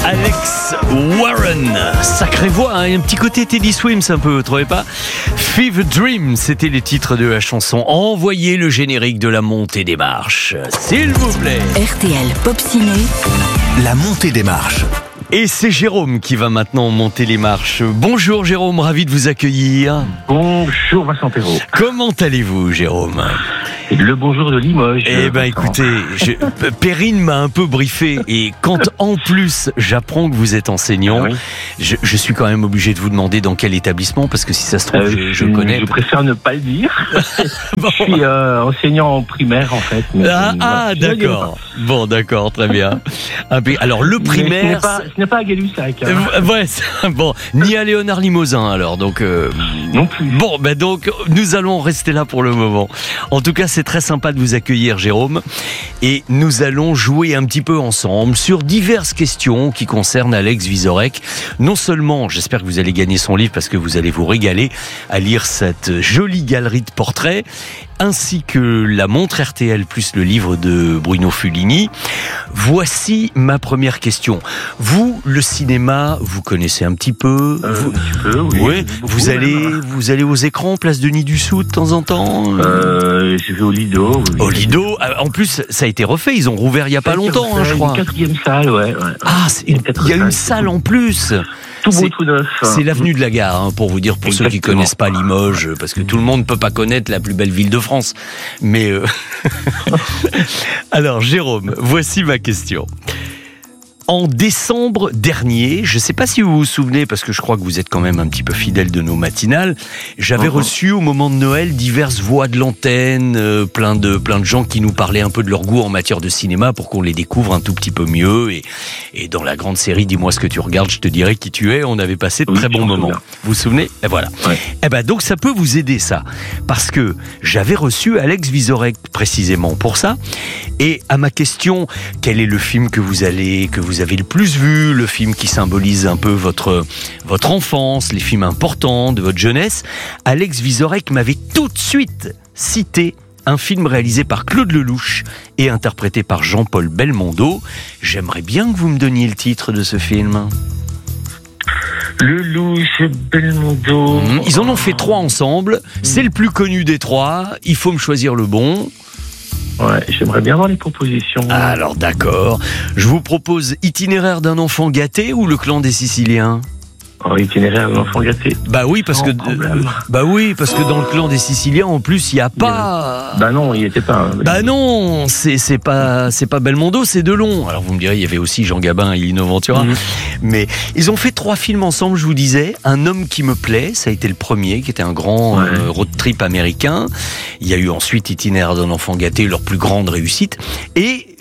Alex Warren, sacrée voix, hein, un petit côté Teddy Swims un peu, vous trouvez pas? Fever Dream, c'était les titres de la chanson. Envoyez le générique de la montée des marches, s'il vous plaît. RTL Pop Ciné, la montée des marches. Et c'est Jérôme qui va maintenant monter les marches. Bonjour Jérôme, ravi de vous accueillir. Bonjour Vincent Perrault. Comment allez-vous Jérôme? Le bonjour de Limoges. Eh ben écoutez, Perrine m'a un peu briefé et quand en plus j'apprends que vous êtes enseignant, oui. je suis quand même obligé de vous demander dans quel établissement, parce que si ça se trouve je connais. Je préfère ne pas le dire. Bon. Je suis enseignant en primaire en fait. Mais Ah d'accord. Bon d'accord, très bien. Alors le primaire... Ce n'est pas à Gay-Lussac. Ouais, bon, ni à Léonard Limousin alors, donc... Non plus. Bon, ben donc, nous allons rester là pour le moment. En tout cas, c'est très sympa de vous accueillir, Jérôme. Et nous allons jouer un petit peu ensemble sur diverses questions qui concernent Alex Vizorek. Non seulement, j'espère que vous allez gagner son livre parce que vous allez vous régaler à lire cette jolie galerie de portraits, ainsi que la montre RTL plus le livre de Bruno Fulini. Voici ma première question. Vous, le cinéma, vous connaissez un petit peu? Un petit peu, oui. Ouais. Beaucoup, Vous allez aux écrans, place Denis Dussault de temps en temps? Je vais au Lido. Oui. Au Lido. En plus, ça a été refait. Ils ont rouvert il y a pas longtemps, je crois. Une 4e salle, ouais. Ah, il y a une salle en plus. Tout beau, tout neuf. C'est l'avenue de la Gare, hein, pour vous dire, pour ceux qui connaissent pas Limoges, parce que tout le monde ne peut pas connaître la plus belle ville de France. Mais alors, Jérôme, voici ma question. En décembre dernier, je ne sais pas si vous vous souvenez, parce que je crois que vous êtes quand même un petit peu fidèle de nos matinales, j'avais reçu au moment de Noël diverses voix de l'antenne, plein de gens qui nous parlaient un peu de leur goût en matière de cinéma pour qu'on les découvre un tout petit peu mieux. Et dans la grande série Dis-moi ce que tu regardes, je te dirai qui tu es, on avait passé de très bons moments. Vous vous souvenez? Et voilà. Ouais. Et ben donc ça peut vous aider ça, parce que j'avais reçu Alex Vizorek précisément pour ça. Et à ma question, quel est le film que vous avez le plus vu, le film qui symbolise un peu votre enfance, les films importants de votre jeunesse, Alex Vizorek m'avait tout de suite cité un film réalisé par Claude Lelouch et interprété par Jean-Paul Belmondo. J'aimerais bien que vous me donniez le titre de ce film. Lelouch, Belmondo... Ils en ont fait 3 ensemble, c'est le plus connu des 3, il faut me choisir le bon. Ouais, j'aimerais bien avoir les propositions. Alors d'accord, je vous propose Itinéraire d'un enfant gâté ou Le clan des Siciliens? Itinéraire d'un enfant gâté. Bah oui, parce que dans Le clan des Siciliens, en plus, il y a pas. Bah non, il était pas. Bah non, c'est pas Belmondo, c'est Delon. Alors vous me direz, il y avait aussi Jean Gabin et Lino Ventura. Mais ils ont fait 3 films ensemble, je vous disais. Un homme qui me plaît, ça a été le premier, qui était un grand road trip américain. Il y a eu ensuite Itinéraire d'un enfant gâté, leur plus grande réussite, et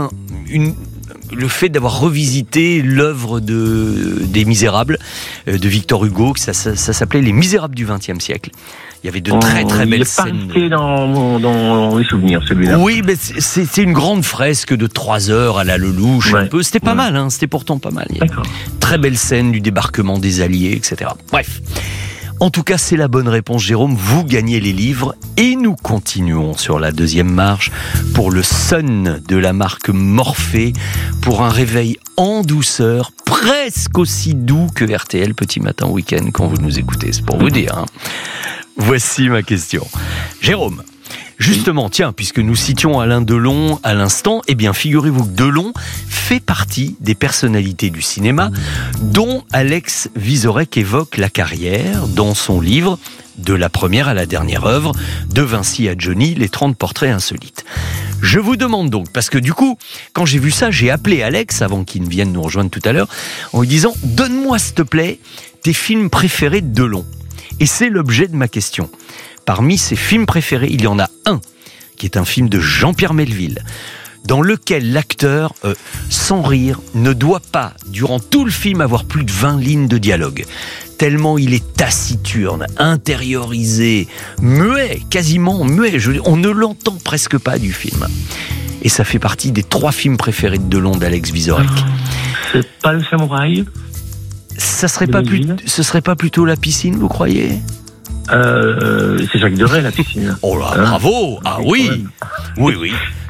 le fait d'avoir revisité l'œuvre des Misérables de Victor Hugo, ça s'appelait Les Misérables du XXe siècle. Il y avait de très très belles scènes. Il est pas resté dans les souvenirs, celui-là. Oui, mais c'était une grande fresque de 3 heures à la Lelouch, un peu. C'était pas mal, hein, c'était pourtant pas mal. Il y a très belle scène du débarquement des Alliés, etc. Bref. En tout cas, c'est la bonne réponse, Jérôme. Vous gagnez les livres et nous continuons sur la 2e marche pour le Sun de la marque Morphée, pour un réveil en douceur, presque aussi doux que RTL Petit Matin Week-end quand vous nous écoutez. C'est pour vous dire. Hein. Voici ma question. Jérôme, justement, tiens, puisque nous citions Alain Delon à l'instant, eh bien, figurez-vous que Delon fait partie des personnalités du cinéma dont Alex Vizorek évoque la carrière dans son livre « De la première à la dernière œuvre, de Vinci à Johnny, les 30 portraits insolites ». Je vous demande donc, parce que du coup, quand j'ai vu ça, j'ai appelé Alex, avant qu'il ne vienne nous rejoindre tout à l'heure, en lui disant « Donne-moi, s'il te plaît, tes films préférés de Delon ». Et c'est l'objet de ma question. Parmi ses films préférés, il y en a un, qui est un film de Jean-Pierre Melville, dans lequel l'acteur, sans rire, ne doit pas, durant tout le film, avoir plus de 20 lignes de dialogue. Tellement il est taciturne, intériorisé, muet, quasiment muet. On ne l'entend presque pas du film. Et ça fait partie des 3 films préférés de Delon d'Alex Vizorek. C'est pas Le Samouraï? Ce serait pas plutôt La piscine, vous croyez? C'est Jacques Deray, La piscine. Oh là, bravo! Ah oui! Oui.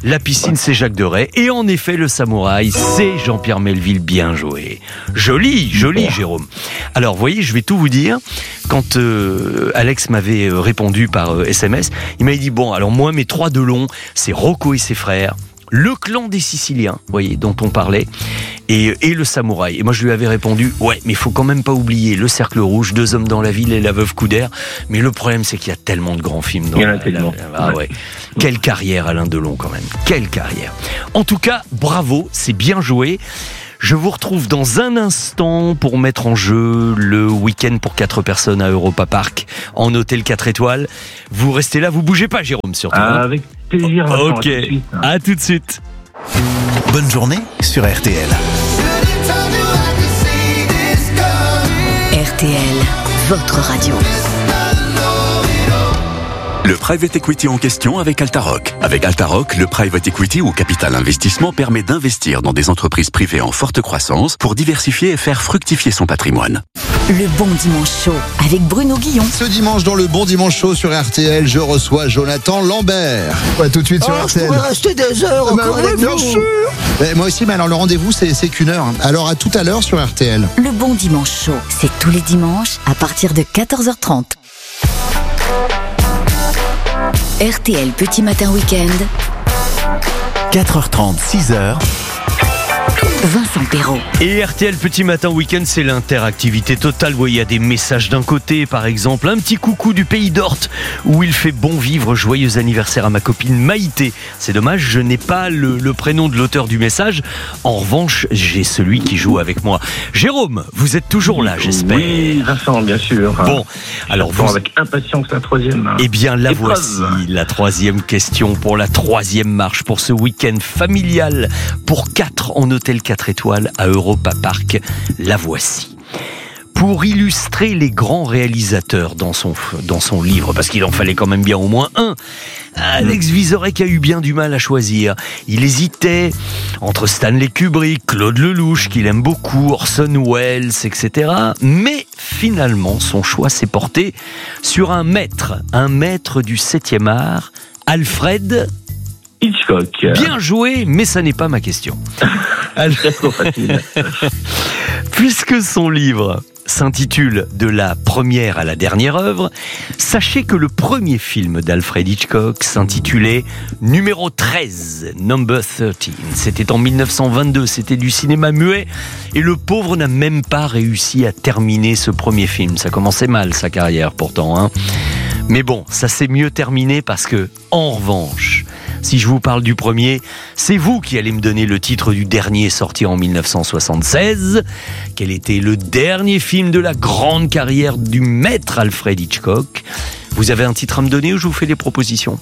La piscine, c'est Jacques Deray. Et en effet, le samouraï, c'est Jean-Pierre Melville. Bien joué. Joli, Jérôme. Alors, vous voyez, je vais tout vous dire. Quand Alex m'avait répondu par SMS, il m'avait dit, bon, alors moi, mes 3 de long, c'est Rocco et ses frères, le clan des Siciliens, vous voyez, dont on parlait, et le samouraï. Et moi, je lui avais répondu, ouais, mais il faut quand même pas oublier le Cercle Rouge, 2 hommes dans la ville et la veuve Coudert. Mais le problème, c'est qu'il y a tellement de grands films. Il y en a tellement. Ouais. Quelle carrière, Alain Delon, quand même. Quelle carrière. En tout cas, bravo, c'est bien joué. Je vous retrouve dans un instant pour mettre en jeu le week-end pour 4 personnes à Europa Park en hôtel 4 étoiles. Vous restez là, vous bougez pas, Jérôme, surtout. Avec plaisir. Ok, à tout de suite. Bonne journée sur RTL. RTL, votre radio. Le private equity en question avec Altaroc. Avec Altaroc, le private equity ou capital investissement permet d'investir dans des entreprises privées en forte croissance pour diversifier et faire fructifier son patrimoine. Le Bon Dimanche Show avec Bruno Guillon. Ce dimanche dans le Bon Dimanche Show sur RTL, je reçois Jonathan Lambert. Ouais, tout de suite sur RTL. Je pourrais rester des heures encore avec bien vous. sûr. Moi aussi, mais alors le rendez-vous c'est qu'1 heure. Alors à tout à l'heure sur RTL. Le Bon Dimanche Show, c'est tous les dimanches à partir de 14h30. RTL Petit Matin Week-end. 4h30, 6h. Vincent Perrault. Et RTL Petit Matin Week-end, c'est l'interactivité totale. Vous voyez, il y a des messages d'un côté, par exemple, un petit coucou du pays d'Orte où il fait bon vivre, joyeux anniversaire à ma copine Maïté. C'est dommage, je n'ai pas le prénom de l'auteur du message. En revanche, j'ai celui qui joue avec moi. Jérôme, vous êtes toujours là, j'espère. Oui, Vincent, bien sûr. Bon, alors vous... avec impatience la 3e. Eh bien, la épreuve. voici, la 3e question pour la 3e marche pour ce week-end familial pour 4 en hôtel 4 étoiles à Europa Park. La voici. Pour illustrer les grands réalisateurs dans son livre, parce qu'il en fallait quand même bien au moins un, Alex Vizorek a eu bien du mal à choisir. Il hésitait entre Stanley Kubrick, Claude Lelouch, qu'il aime beaucoup, Orson Welles, etc. Mais finalement, son choix s'est porté sur un maître du 7e art, Alfred Hitchcock. Bien joué, mais ça n'est pas ma question. C'est trop facile. Puisque son livre s'intitule « De la première à la dernière œuvre », sachez que le premier film d'Alfred Hitchcock s'intitulait Numéro 13, Number 13. C'était en 1922, c'était du cinéma muet, et le pauvre n'a même pas réussi à terminer ce premier film. Ça commençait mal, sa carrière, pourtant, hein. Mais bon, ça s'est mieux terminé parce que, en revanche, si je vous parle du premier, c'est vous qui allez me donner le titre du dernier sorti en 1976. Quel était le dernier film de la grande carrière du maître Alfred Hitchcock? Vous avez un titre à me donner ou je vous fais des propositions?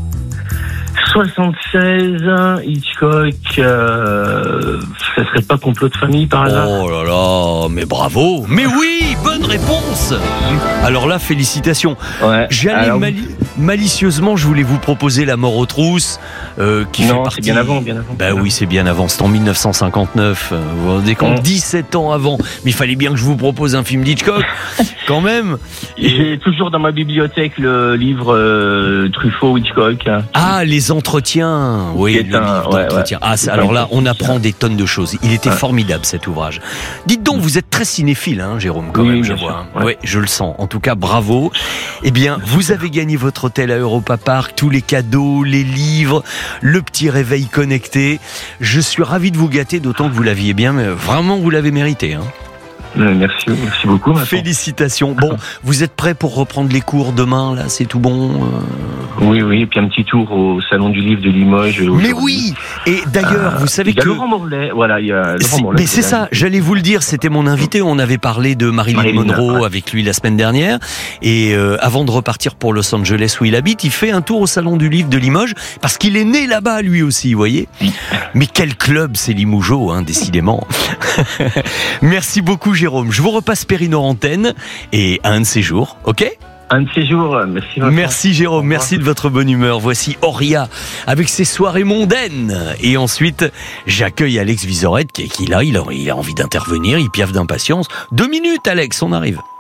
76, Hitchcock, ça serait pas Complot de famille par hasard? Oh là là, mais bravo! Mais oui, bonne réponse! Alors là, félicitations. Ouais. J'allais malicieusement, je voulais vous proposer La mort aux trousses, qui fait Non, partie... c'est bien avant. Bah oui, c'est bien avant, c'est en 1959. Vous vous rendez compte, 17 ans avant. Mais il fallait bien que je vous propose un film d'Hitchcock, quand même. J'ai toujours dans ma bibliothèque le livre Truffaut Hitchcock. Ah, les entretiens. Oui, le livre d'entretien. Ah, alors là, on apprend des tonnes de choses. Il était formidable, cet ouvrage. Dites donc, vous êtes très cinéphile, hein, Jérôme, quand même, je vois. Oui, je le sens. En tout cas, bravo. Eh bien, vous avez gagné votre hôtel à Europa Park, tous les cadeaux, les livres, le petit réveil connecté. Je suis ravi de vous gâter, d'autant que vous l'aviez bien, mais vraiment, vous l'avez mérité, hein. Merci beaucoup. Vincent. Félicitations. Bon, vous êtes prêts pour reprendre les cours demain, là, c'est tout bon? Oui, et puis un petit tour au Salon du Livre de Limoges. Mais oui. Et d'ailleurs, vous savez il y a que... Laurent Morlet, voilà, il y a Laurent Morlet. Mais c'est ça, j'allais vous le dire, c'était mon invité, on avait parlé de Marilyn Monroe avec lui la semaine dernière, et avant de repartir pour Los Angeles où il habite, il fait un tour au Salon du Livre de Limoges, parce qu'il est né là-bas lui aussi, vous voyez. Mais quel club c'est Limougeot, hein, décidément. Merci beaucoup Jérôme, je vous repasse Périno antenne, et à un de ces jours, ok ? Un de ces jours, merci Vincent. Merci Jérôme, merci de votre bonne humeur. Voici Auria avec ses soirées mondaines. Et ensuite, j'accueille Alex Vizorek qui là, il a envie d'intervenir, il piaffe d'impatience. 2 minutes Alex, on arrive.